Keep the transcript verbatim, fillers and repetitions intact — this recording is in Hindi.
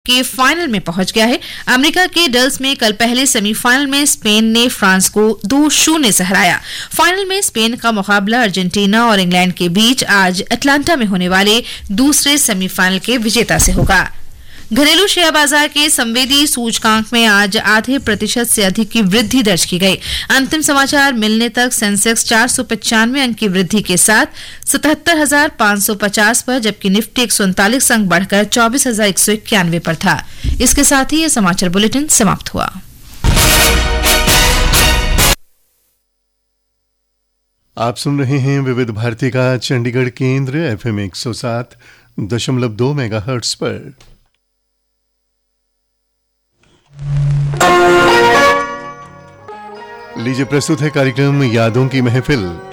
के फाइनल में पहुंच गया है। अमेरिका के डल्स में कल पहले सेमीफाइनल में स्पेन ने फ्रांस को दो शून्य से हराया। फाइनल में स्पेन का मुकाबला अर्जेंटीना और इंग्लैंड के बीच आज अटलांटा में होने वाले दूसरे सेमीफाइनल के विजेता से होगा। घरेलू शेयर बाजार के संवेदी सूचकांक में आज आधे प्रतिशत से अधिक की वृद्धि दर्ज की गई। अंतिम समाचार मिलने तक सेंसेक्स चार सौ पचानवे अंक की वृद्धि के साथ सतहत्तर हजार पांच सौ पचास पर, जबकि निफ्टी एक सौ उनतालीस अंक बढ़कर चौबीस हजार एक सौ इक्यानवे पर था। इसके साथ ही यह समाचार बुलेटिन समाप्त हुआ। आप सुन रहे हैं विविध भारती का चंडीगढ़ केंद्र एफएम एक सौ सात दशमलव दो मेगाहर्ट्ज पर। लीजिए प्रस्तुत है कार्यक्रम यादों की महफिल।